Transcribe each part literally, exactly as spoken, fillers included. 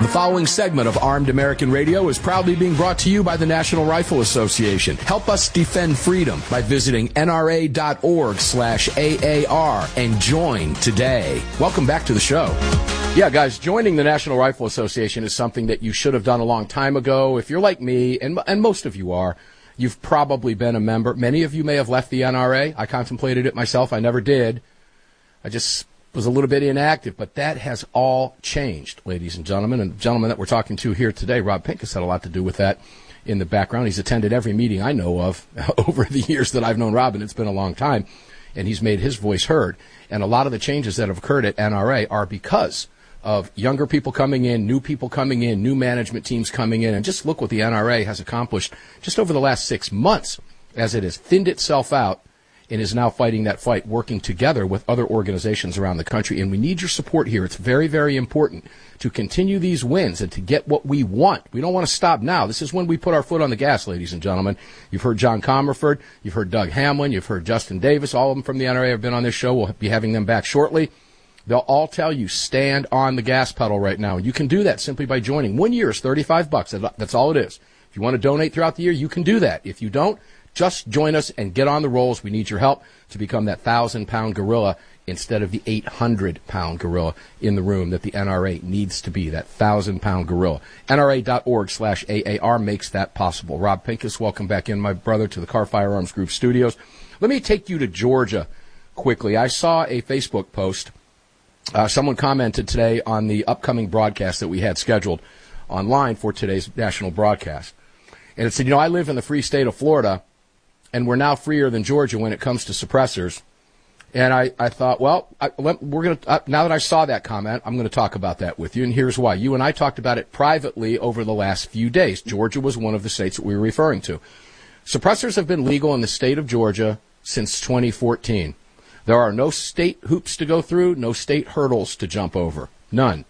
following segment of Armed American Radio is proudly being brought to you by the National Rifle Association. Help us defend freedom by visiting N R A dot org slash A A R and join today. Welcome back to the show. Yeah, guys, joining the National Rifle Association is something that you should have done a long time ago. If you're like me, and, and most of you are, you've probably been a member. Many of you may have left the N R A. I contemplated it myself. I never did. I just was a little bit inactive, but that has all changed, ladies and gentlemen. And the gentleman that we're talking to here today, Rob Pincus, had a lot to do with that in the background. He's attended every meeting I know of over the years that I've known Rob, and it's been a long time, and he's made his voice heard. And a lot of the changes that have occurred at N R A are because of younger people coming in, new people coming in, new management teams coming in, and just look what the N R A has accomplished just over the last six months as it has thinned itself out and is now fighting that fight, working together with other organizations around the country. And we need your support here. It's very, very important to continue these wins and to get what we want. We don't want to stop now. This is when we put our foot on the gas, ladies and gentlemen. You've heard John Comerford. You've heard Doug Hamlin. You've heard Justin Davis. All of them from the N R A have been on this show. We'll be having them back shortly. They'll all tell you, stand on the gas pedal right now. You can do that simply by joining. One year is thirty-five bucks. That's all it is. If you want to donate throughout the year, you can do that. If you don't, just join us and get on the rolls. We need your help to become that one thousand pound gorilla instead of the eight hundred pound gorilla in the room that the N R A needs to be, that one thousand pound gorilla. N R A dot org slash A A R makes that possible. Rob Pincus, welcome back in, my brother, to the Car Firearms Group studios. Let me take you to Georgia quickly. I saw a Facebook post. Uh, someone commented today on the upcoming broadcast that we had scheduled online for today's national broadcast. And it said, you know, I live in the free state of Florida, and we're now freer than Georgia when it comes to suppressors. And I, I thought, well, I, let, we're going to, uh, now that I saw that comment, I'm going to talk about that with you, and here's why. You and I talked about it privately over the last few days. Georgia was one of the states that we were referring to. Suppressors have been legal in the state of Georgia since twenty fourteen. There are no state hoops to go through, no state hurdles to jump over. None.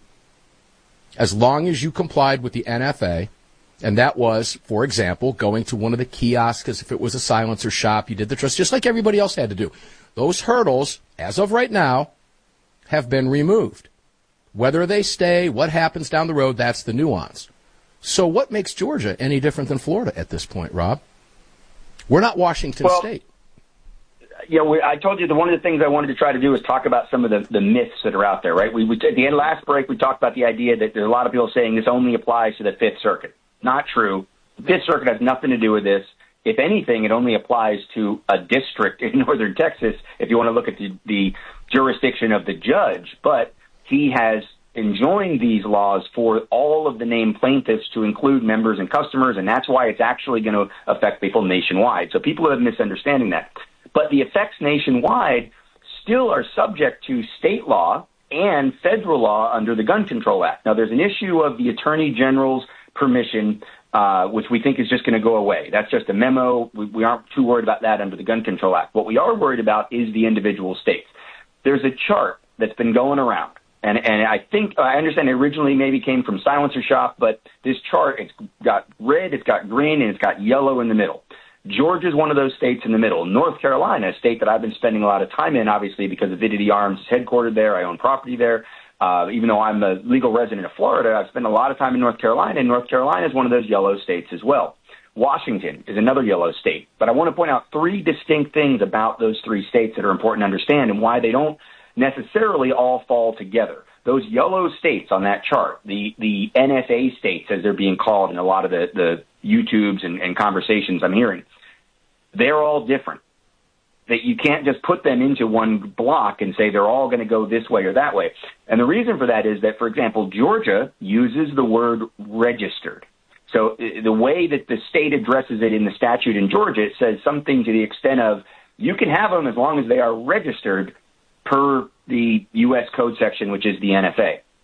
As long as you complied with the N F A, and that was, for example, going to one of the kiosks, as if it was a silencer shop, you did the trust, just like everybody else had to do. Those hurdles, as of right now, have been removed. Whether they stay, what happens down the road, that's the nuance. So what makes Georgia any different than Florida at this point, Rob? We're not Washington well, State. Yeah, we, I told you that one of the things I wanted to try to do is talk about some of the, the myths that are out there, right? We, we At the end last break, we talked about the idea that there are a lot of people saying this only applies to the Fifth Circuit. Not true. The Fifth Circuit has nothing to do with this. If anything, it only applies to a district in northern Texas, if you want to look at the, the jurisdiction of the judge. But he has enjoined these laws for all of the named plaintiffs to include members and customers, and that's why it's actually going to affect people nationwide. So people have been misunderstanding that. But the effects nationwide still are subject to state law and federal law under the Gun Control Act. Now, there's an issue of the Attorney General's permission, uh, which we think is just going to go away. That's just a memo. We, we aren't too worried about that under the Gun Control Act. What we are worried about is the individual states. There's a chart that's been going around, and, and I think, I understand it originally maybe came from Silencer Shop, but this chart, it's got red, it's got green, and it's got yellow in the middle. Georgia is one of those states in the middle. North Carolina, a state that I've been spending a lot of time in, obviously, because Avidity Arms is headquartered there. I own property there. Uh, even though I'm a legal resident of Florida, I've spent a lot of time in North Carolina, and North Carolina is one of those yellow states as well. Washington is another yellow state. But I want to point out three distinct things about those three states that are important to understand and why they don't necessarily all fall together. Those yellow states on that chart, the, the N S A states, as they're being called in a lot of the, the YouTubes and, and conversations I'm hearing, they're all different. That you can't just put them into one block and say they're all going to go this way or that way. And the reason for that is that, for example, Georgia uses the word registered. So the way that the state addresses it in the statute in Georgia, it says something to the extent of you can have them as long as they are registered per the U S code section, which is the N F A.